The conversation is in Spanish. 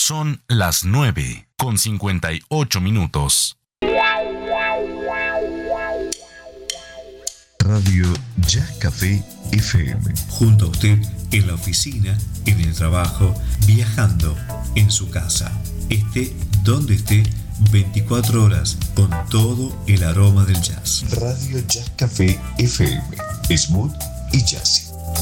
Son las 9:58. Radio Jazz Café FM. Junto a usted en la oficina, en el trabajo, viajando, en su casa. Esté donde esté, 24 horas con todo el aroma del jazz. Radio Jazz Café FM. Smooth y jazzy.